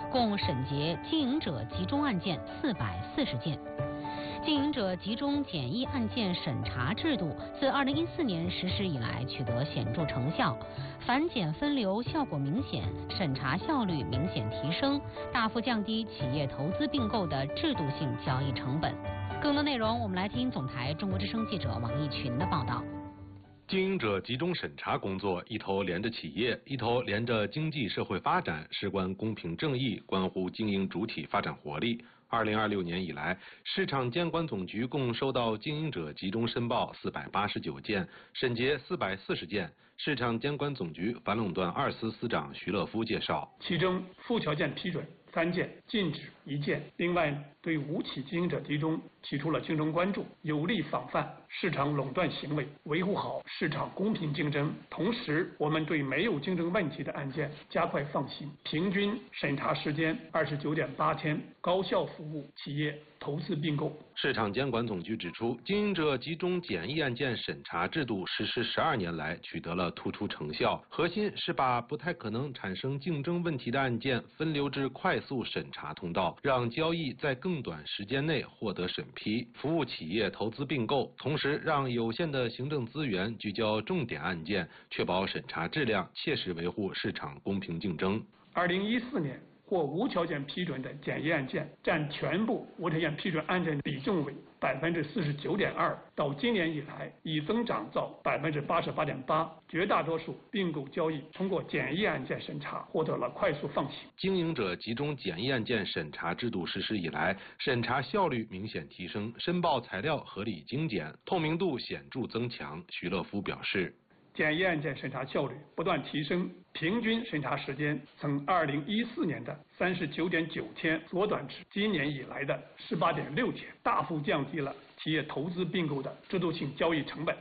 共审结经营者集中案件440件。经营者集中检疫案件审查制度自2014年实施以来取得显著成效，反检分流效果明显，审查效率明显提升，大幅降低企业投资并购的制度性交易成本。更多内容，我们来听总台中国之声记者王毅群的报道。 经营者集中审查工作一头连着企业，一头连着经济社会发展，事关公平正义，关乎经营主体发展活力。2026年以来，市场监管总局共收到经营者集中申报489件，审结440件。市场监管总局反垄断2司司长徐乐夫介绍， 其中附条件批准3件，禁止1件。另外，对无企经营者集中提出了竞争关注，有力防范市场垄断行为，维护好市场公平竞争。同时，我们对没有竞争问题的案件加快放行，平均审查时间29.8天，高效服务企业投资并购。 市场监管总局指出，经营者集中检疫案件审查制度实施12年来取得了突出成效，核心是把不太可能产生竞争问题的案件分流至快速审查通道，让交易在更短时间内获得审批，服务企业投资并购，同时让有限的行政资源聚焦重点案件，确保审查质量，切实维护市场公平竞争。 2014年或无条件批准的检疫案件占全部无条件批准案件比重为49.2%，到今年以来已增长到88.8%，绝大多数并购交易通过检疫案件审查获得了快速放行。 经营者集中检疫案件审查制度实施以来，审查效率明显提升，申报材料合理精简，透明度显著增强。徐乐夫表示， 检疫案件审查效率不断提升，平均审查时间从2014年的39.9天缩短至今年以来的18.6天，大幅降低了企业投资并购的制度性交易成本。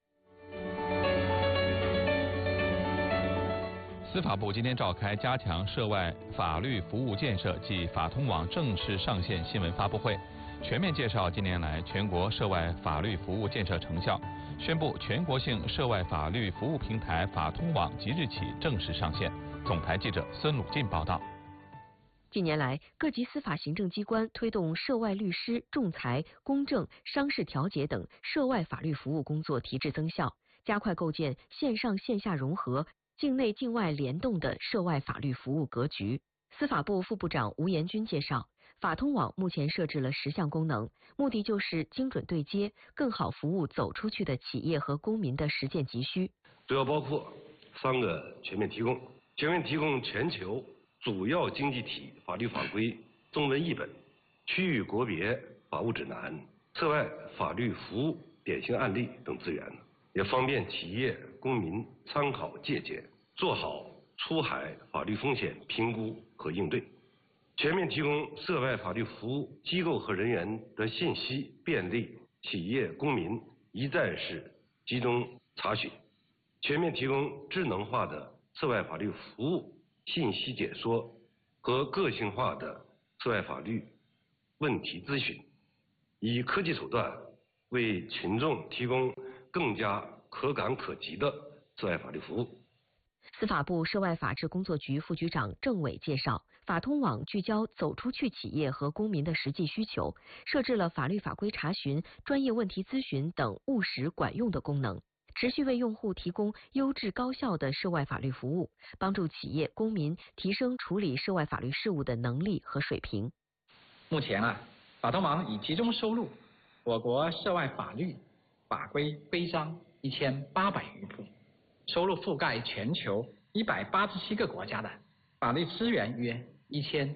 司法部今天召开加强涉外法律服务建设暨法通网正式上线新闻发布会，全面介绍近年来全国涉外法律服务建设成效，宣布全国性涉外法律服务平台法通网即日起正式上线。总台记者孙鲁进报道。 近年来，各级司法行政机关推动涉外律师、仲裁、公证、商事调解等涉外法律服务工作提质增效，加快构建线上线下融合、境内境外联动的涉外法律服务格局。司法部副部长吴延军介绍，法通网目前设置了10项功能，目的就是精准对接，更好服务走出去的企业和公民的实践急需。 主要包括3个全面提供：全面提供全球主要经济体法律法规中文译本、区域国别法务指南、涉外法律服务典型案例等资源，也方便企业公民参考借鉴，做好出海法律风险评估和应对。全面提供涉外法律服务机构和人员的信息便利企业公民一站式集中查询，全面提供智能化的涉外法律服务信息解说和个性化的涉外法律问题咨询，以科技手段为群众提供更加可感可及的涉外法律服务。 司法部涉外法制工作局副局长郑伟介绍，法通网聚焦走出去企业和公民的实际需求，设置了法律法规查询、专业问题咨询等务实管用的功能，持续为用户提供优质高效的涉外法律服务，帮助企业公民提升处理涉外法律事务的能力和水平。 目前法通网已集中收录我国涉外法律法规规章1800余部，收录覆盖全球187个国家的法律资源约1000